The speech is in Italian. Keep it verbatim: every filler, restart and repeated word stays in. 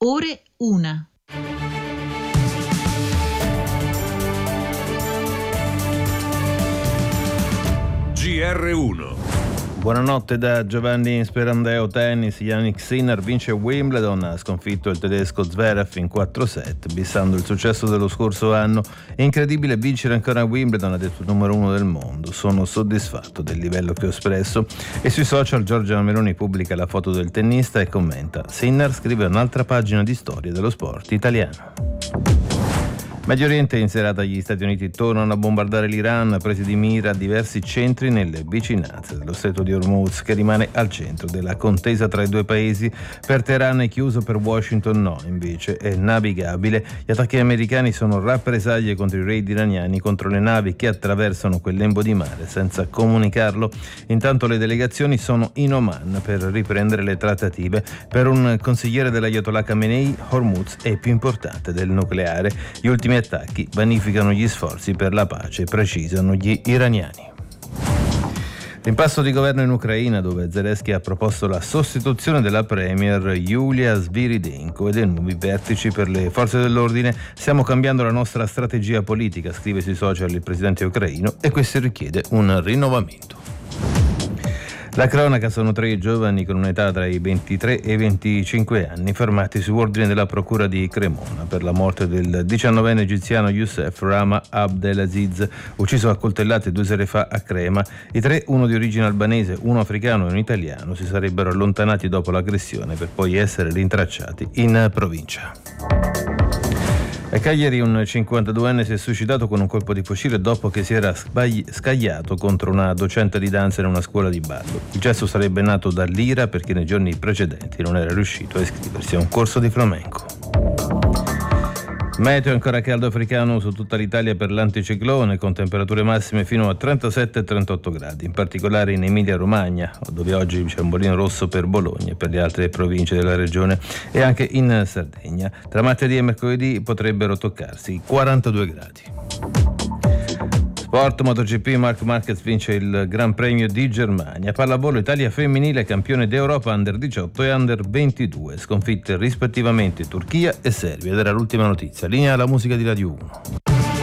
Ore una. G R uno. Buonanotte da Giovanni Sperandeo. Tennis. Jannik Sinner vince Wimbledon, ha sconfitto il tedesco Zverev in quattro set, bissando il successo dello scorso anno. È incredibile vincere ancora a Wimbledon, ha detto il numero uno del mondo. Sono soddisfatto del livello che ho espresso. E sui social Giorgia Meloni pubblica la foto del tennista e commenta: Sinner scrive un'altra pagina di storia dello sport italiano. Medio Oriente, in serata gli Stati Uniti tornano a bombardare l'Iran, presi di mira diversi centri nelle vicinanze dello stretto di Hormuz, che rimane al centro della contesa tra i due paesi. Per Teheran è chiuso, per Washington no, invece è navigabile. Gli attacchi americani sono rappresaglie contro i raid iraniani contro le navi che attraversano quel lembo di mare senza comunicarlo. Intanto le delegazioni sono in Oman per riprendere le trattative. Per un consigliere dell'Ayatollah Khamenei, Hormuz è più importante del nucleare. Gli ultimi attacchi vanificano gli sforzi per la pace, precisano gli iraniani. L'impasto di governo in Ucraina, dove Zelensky ha proposto la sostituzione della premier Yulia Sviridenko e dei nuovi vertici per le forze dell'ordine. Stiamo cambiando la nostra strategia politica, scrive sui social il presidente ucraino, e questo richiede un rinnovamento. La cronaca: sono tre giovani con un'età tra i ventitré e i venticinque anni fermati su ordine della procura di Cremona per la morte del diciannovenne egiziano Youssef Rama Abdelaziz, ucciso a coltellate due sere fa a Crema. I tre, uno di origine albanese, uno africano e un italiano, si sarebbero allontanati dopo l'aggressione per poi essere rintracciati in provincia. A Cagliari un cinquantaduenne si è suicidato con un colpo di fucile dopo che si era sbagli- scagliato contro una docente di danza in una scuola di ballo. Il gesto sarebbe nato dall'ira perché nei giorni precedenti non era riuscito a iscriversi a un corso di flamenco. Meteo ancora caldo africano su tutta l'Italia per l'anticiclone, con temperature massime fino a trentasette e trentotto gradi, in particolare in Emilia-Romagna, dove oggi c'è un bollino rosso per Bologna e per le altre province della regione, e anche in Sardegna. Tra martedì e mercoledì potrebbero toccarsi i quarantadue gradi. Sport MotoGP, Marc Marquez vince il Gran Premio di Germania. Pallavolo, Italia femminile campione d'Europa under diciotto e under ventidue, sconfitte rispettivamente Turchia e Serbia. Ed era l'ultima notizia. Linea alla musica di Radio uno.